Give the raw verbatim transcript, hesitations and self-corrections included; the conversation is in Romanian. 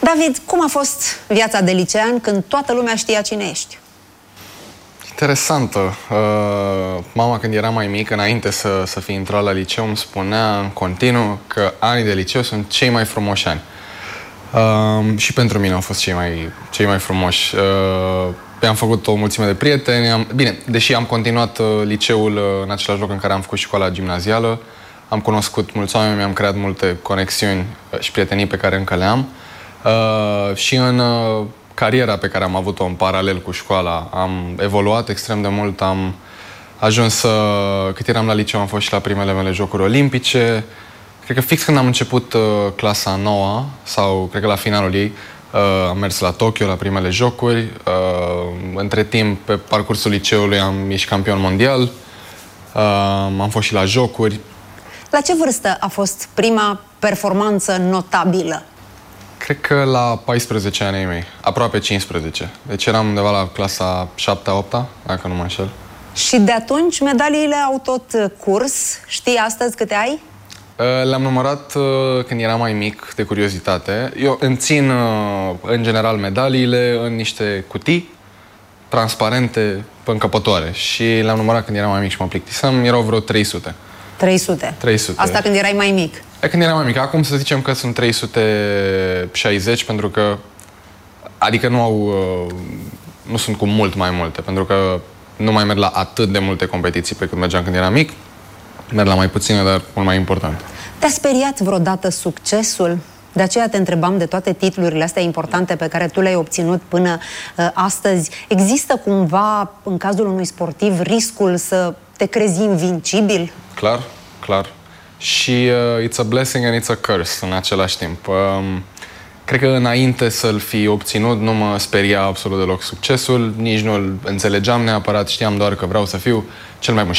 David, cum a fost viața de licean când toată lumea știa cine ești? Interesantă. Uh, mama, când era mai mică, înainte să, să fi intrat la liceu, îmi spunea în continuu că anii de liceu sunt cei mai frumoși ani. Uh, și pentru mine au fost cei mai, cei mai frumoși. Uh, am făcut o mulțime de prieteni. Am, bine, deși am continuat uh, liceul uh, în același loc în care am făcut școala gimnazială, am cunoscut mulți oameni, mi-am creat multe conexiuni uh, și prietenii pe care încă le am. Uh, și în uh, cariera pe care am avut-o în paralel cu școala am evoluat extrem de mult, am ajuns să... Cât eram la liceu am fost și la primele mele jocuri olimpice. Cred că fix când am început uh, clasa nouă, sau cred că la finalul ei, uh, am mers la Tokyo la primele jocuri. Uh, între timp, pe parcursul liceului am ieșit campion mondial. Uh, am fost și la jocuri. La ce vârstă a fost prima performanță notabilă? Cred că la paisprezece ani mei, aproape cincisprezece. Deci eram undeva la clasa șaptea, opta, dacă nu mă înșel. Și de atunci medaliile au tot curs. Știi astăzi câte ai? Le-am numărat când eram mai mic, de curiozitate. Eu îmi țin, în general, medaliile în niște cutii transparente, încăpătoare. Și le-am numărat când eram mai mic și mă plictiseam. Erau vreo trei sute. trei sute? trei sute. Asta când erai mai mic? Când eram mai mic. Acum să zicem că sunt trei sute șaizeci, pentru că... Adică nu au... Nu sunt cu mult mai multe, pentru că nu mai merg la atât de multe competiții pe cât mergeam când eram mic. Merg la mai puține, dar mult mai important. Te-a speriat vreodată succesul? De aceea te întrebam de toate titlurile astea importante pe care tu le-ai obținut până uh, astăzi. Există cumva, în cazul unui sportiv, riscul să te crezi invincibil? Clar, clar. Și uh, it's a blessing and it's a curse în același timp. Um, cred că înainte să-l fi obținut nu mă speria absolut deloc succesul, nici nu-l înțelegeam neapărat, știam doar că vreau să fiu cel mai bun.